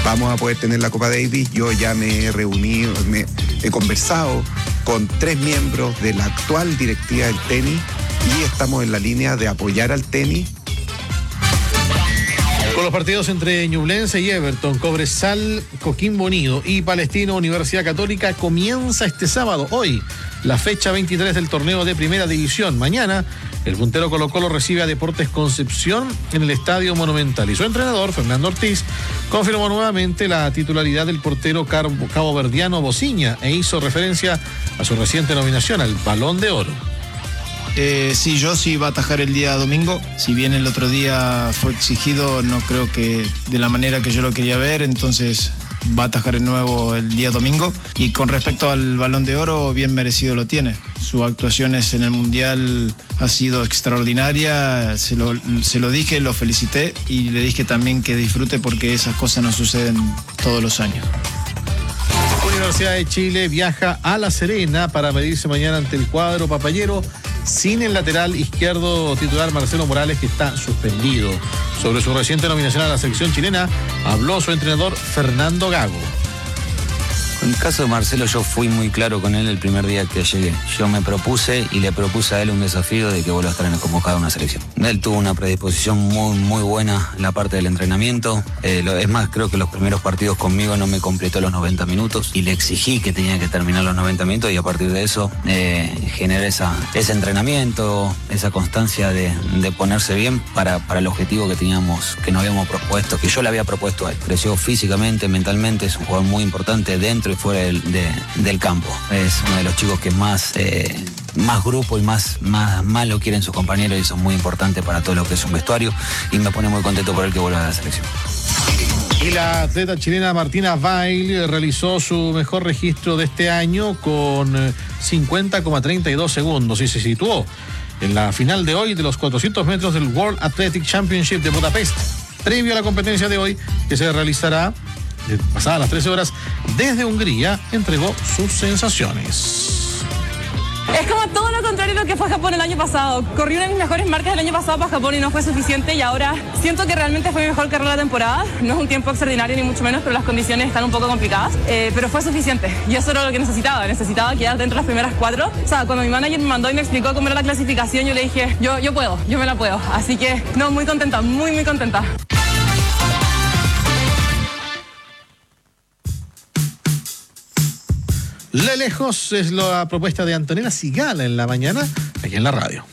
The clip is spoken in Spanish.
vamos a poder tener la Copa Davis. Yo ya me he reunido, he conversado con 3 miembros de la actual directiva del tenis y estamos en la línea de apoyar al tenis. Con los partidos entre Ñublense y Everton, Cobresal, Coquimbo Unido y Palestino Universidad Católica comienza este sábado, hoy, la fecha 23 del torneo de Primera División. Mañana, el puntero Colo-Colo recibe a Deportes Concepción en el Estadio Monumental. Y su entrenador, Fernando Ortiz, confirmó nuevamente la titularidad del portero caboverdiano Bociña e hizo referencia a su reciente nominación al Balón de Oro. Sí, yo sí va a atajar el día domingo. Si bien el otro día fue exigido, no creo que de la manera que yo lo quería ver, entonces va a atajar de nuevo el día domingo. Y con respecto al Balón de Oro, bien merecido lo tiene. Sus actuaciones en el Mundial ha sido extraordinaria. Se lo dije, lo felicité y le dije también que disfrute porque esas cosas no suceden todos los años. Universidad de Chile viaja a La Serena para medirse mañana ante el cuadro papayero sin el lateral izquierdo titular Marcelo Morales, que está suspendido. Sobre su reciente nominación a la selección chilena habló su entrenador Fernando Gago. En el caso de Marcelo, yo fui muy claro con él el primer día que llegué. Yo me propuse y le propuse a él un desafío de que vuelva a estar en el convocado de una selección. Él tuvo una predisposición muy buena en la parte del entrenamiento. Es más, creo que los primeros partidos conmigo no me completó los 90 minutos y le exigí que tenía que terminar los 90 minutos y a partir de eso generé ese entrenamiento, esa constancia de ponerse bien para el objetivo que teníamos, que nos habíamos propuesto, que yo le había propuesto a él. Creció físicamente, mentalmente, es un jugador muy importante dentro y fuera del campo. Es uno de los chicos que más grupo y más lo quieren sus compañeros y eso es muy importante para todo lo que es un vestuario y me pone muy contento por el que vuelva a la selección. Y la atleta chilena Martina Weil realizó su mejor registro de este año con 50,32 segundos y se situó en la final de hoy de los 400 metros del World Athletic Championship de Budapest. Previo a la competencia de hoy, que se realizará pasadas las 13 horas desde Hungría, entregó sus sensaciones. Es como todo lo contrario a lo que fue Japón el año pasado. Corrí una de mis mejores marcas del año pasado para Japón y no fue suficiente y ahora siento que realmente fue mi mejor carrera de la temporada. No es un tiempo extraordinario ni mucho menos, pero las condiciones están un poco complicadas. Pero fue suficiente y eso era lo que necesitaba. Necesitaba quedar dentro de las primeras 4. O sea, cuando mi manager me mandó y me explicó cómo era la clasificación, yo le dije, yo puedo, yo me la puedo. Así que, no, muy contenta, muy contenta. Le lejos es la propuesta de Antonella Sigala en la mañana, aquí en la radio.